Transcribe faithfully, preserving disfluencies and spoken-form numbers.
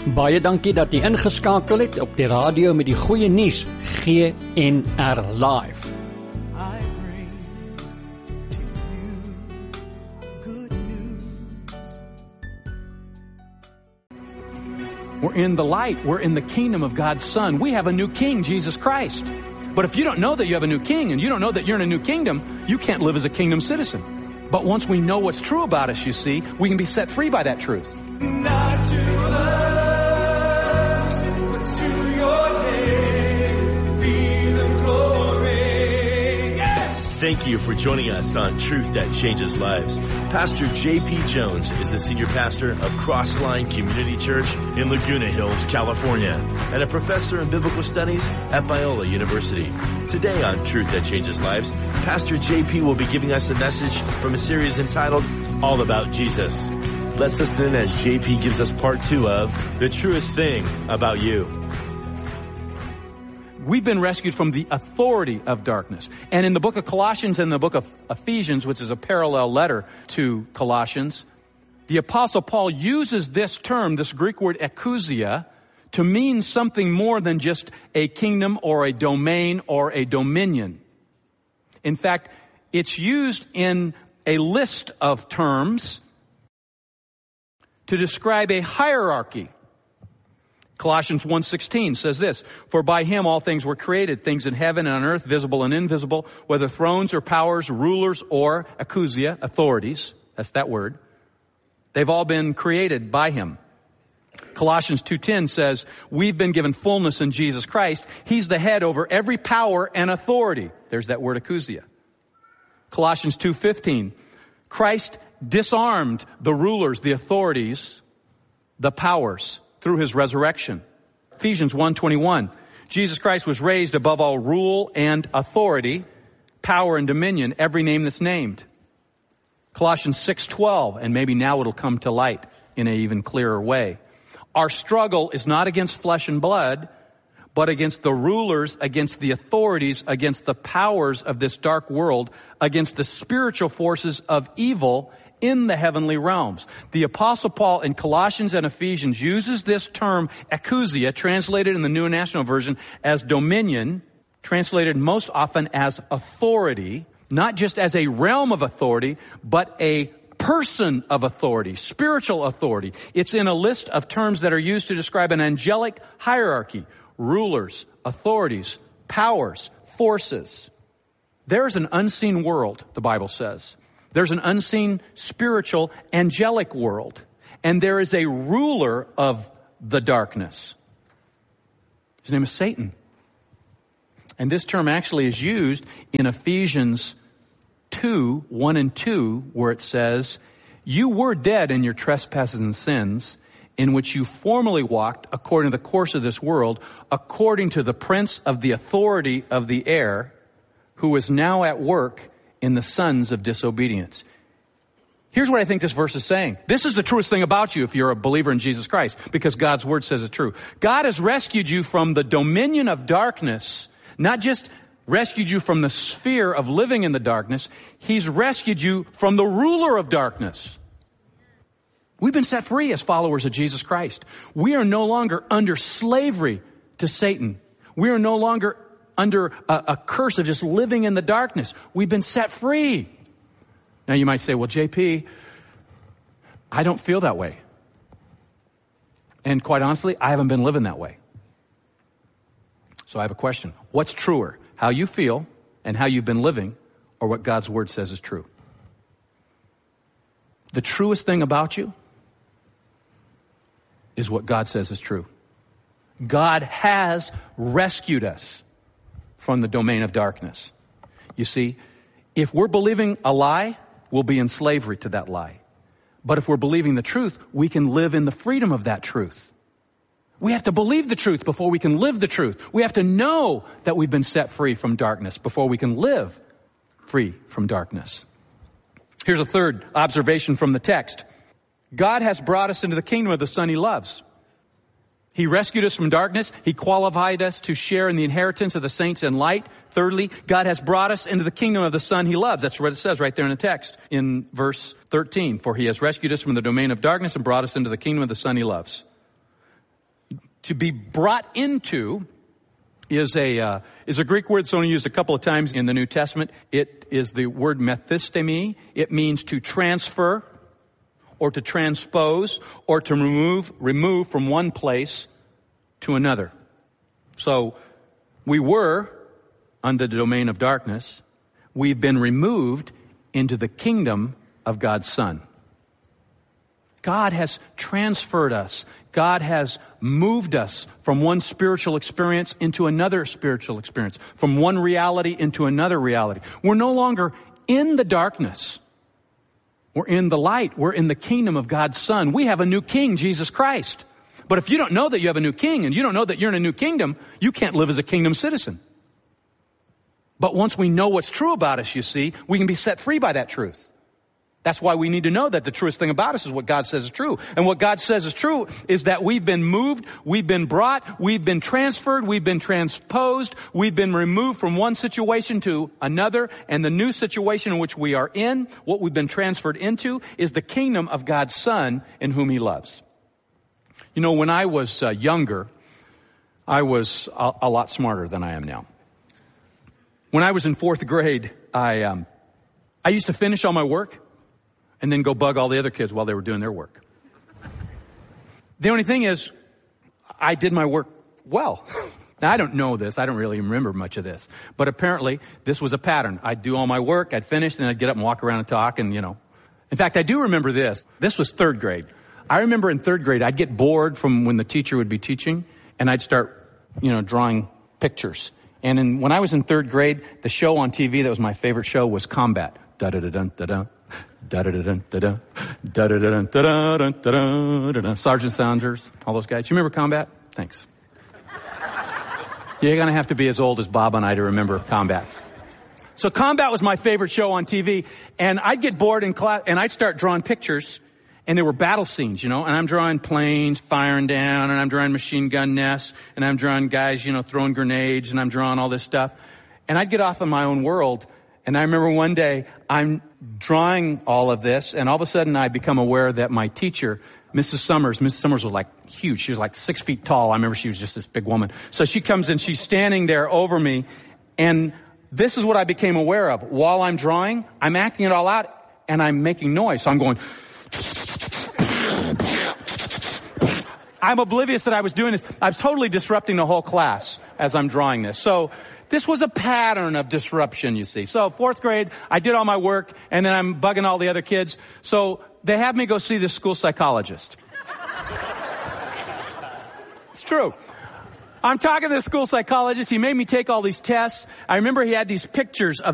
Baie dankie dat jy ingeskakel het op die radio met die goeie nuus, G N R Live. I bring to you good news. We're in the light. We're in the kingdom of God's Son. We have a new king, Jesus Christ. But if you don't know that you have a new king and you don't know that you're in a new kingdom, you can't live as a kingdom citizen. But once we know what's true about us, you see, we can be set free by that truth. Not to us, but to your name be the glory. Yeah! Thank you for joining us on Truth That Changes Lives. Pastor J P Jones is the senior pastor of Crossline Community Church in Laguna Hills, California, and a professor in biblical studies at Biola University. Today on Truth That Changes Lives, Pastor J P will be giving us a message from a series entitled All About Jesus. Let's listen in as J P gives us part two of The Truest Thing About You. We've been rescued from the authority of darkness. And in the book of Colossians and the book of Ephesians, which is a parallel letter to Colossians, the Apostle Paul uses this term, this Greek word ekousia, to mean something more than just a kingdom or a domain or a dominion. In fact, it's used in a list of terms to describe a hierarchy. Colossians one sixteen says this, "For by him all things were created, things in heaven and on earth, visible and invisible, whether thrones or powers, rulers or ekousia, authorities," that's that word. They've all been created by him. Colossians two ten says, "We've been given fullness in Jesus Christ. He's the head over every power and authority." There's that word ekousia. Colossians two fifteen, "Christ disarmed the rulers, the authorities, the powers through his resurrection." Ephesians one twenty-one, "Jesus Christ was raised above all rule and authority, power and dominion, every name that's named." Colossians six twelve, and maybe now it'll come to light in an even clearer way. "Our struggle is not against flesh and blood, but against the rulers, against the authorities, against the powers of this dark world, against the spiritual forces of evil in the heavenly realms." The Apostle Paul in Colossians and Ephesians uses this term ekousia, translated in the New International Version as dominion, translated most often as authority, not just as a realm of authority, but a person of authority, spiritual authority. It's in a list of terms that are used to describe an angelic hierarchy: rulers, authorities, powers, forces. There's an unseen world, the Bible says. There's an unseen spiritual angelic world. And there is a ruler of the darkness. His name is Satan. And this term actually is used in Ephesians two, one and two, where it says, "You were dead in your trespasses and sins, in which you formerly walked according to the course of this world, according to the prince of the authority of the air, who is now at work in the sons of disobedience." Here's what I think this verse is saying. This is the truest thing about you if you're a believer in Jesus Christ, because God's word says it's true. God has rescued you from the dominion of darkness, not just rescued you from the sphere of living in the darkness. He's rescued you from the ruler of darkness. We've been set free as followers of Jesus Christ. We are no longer under slavery to Satan. We are no longer under a, a curse of just living in the darkness. We've been set free. Now you might say, "Well, J P, I don't feel that way. And quite honestly, I haven't been living that way." So I have a question. What's truer? How you feel and how you've been living, or what God's word says is true? The truest thing about you is what God says is true. God has rescued us from the domain of darkness. You see, if we're believing a lie, we'll be in slavery to that lie. But if we're believing the truth, we can live in the freedom of that truth. We have to believe the truth before we can live the truth. We have to know that we've been set free from darkness before we can live free from darkness. Here's a third observation from the text. God has brought us into the kingdom of the Son he loves. He rescued us from darkness. He qualified us to share in the inheritance of the saints in light. Thirdly, God has brought us into the kingdom of the Son he loves. That's what it says right there in the text in verse thirteen. "For he has rescued us from the domain of darkness and brought us into the kingdom of the Son he loves." To be brought into is a uh, is a Greek word that's only used a couple of times in the New Testament. It is the word methistemi. It means to transfer or to transpose or to remove remove from one place to another. So we were under the domain of darkness. We've been removed into the kingdom of God's Son. God has transferred us. God has moved us from one spiritual experience into another spiritual experience, from one reality into another reality. We're no longer in the darkness. We're in the light. We're in the kingdom of God's Son. We have a new king, Jesus Christ. But if you don't know that you have a new king and you don't know that you're in a new kingdom, you can't live as a kingdom citizen. But once we know what's true about us, you see, we can be set free by that truth. That's why we need to know that the truest thing about us is what God says is true. And what God says is true is that we've been moved, we've been brought, we've been transferred, we've been transposed, we've been removed from one situation to another, and the new situation in which we are in, what we've been transferred into, is the kingdom of God's Son in whom He loves. You know, when I was uh, younger, I was a, a lot smarter than I am now. When I was in fourth grade, I um, I used to finish all my work and then go bug all the other kids while they were doing their work. The only thing is, I did my work well. Now, I don't know this. I don't really remember much of this. But apparently, this was a pattern. I'd do all my work, I'd finish, then I'd get up and walk around and talk, and, you know. In fact, I do remember this. This was third grade. I remember in third grade, I'd get bored from when the teacher would be teaching, and I'd start, you know, drawing pictures. And in, when I was in third grade, the show on T V that was my favorite show was Combat. Da-da-da-dun-da-da. Da-da-da-dun-da-da. Da-da-da-dun-da-da-dun-da-da. Sergeant Saunders, all those guys. You remember Combat? Thanks. You're going to have to be as old as Bob and I to remember Combat. So Combat was my favorite show on T V, and I'd get bored in class, and I'd start drawing pictures, and there were battle scenes, you know, and I'm drawing planes firing down, and I'm drawing machine gun nests, and I'm drawing guys, you know, throwing grenades, and I'm drawing all this stuff. And I'd get off in my own world, and I remember one day I'm drawing all of this, and all of a sudden I become aware that my teacher, Missus Summers, Missus Summers was like huge. She was like six feet tall. I remember she was just this big woman. So she comes in, she's standing there over me, and this is what I became aware of. While I'm drawing, I'm acting it all out, and I'm making noise. So I'm going... I'm oblivious that I was doing this. I was totally disrupting the whole class as I'm drawing this. So this was a pattern of disruption, you see. So fourth grade, I did all my work, and then I'm bugging all the other kids. So they had me go see this school psychologist. It's true. I'm talking to the school psychologist. He made me take all these tests. I remember he had these pictures of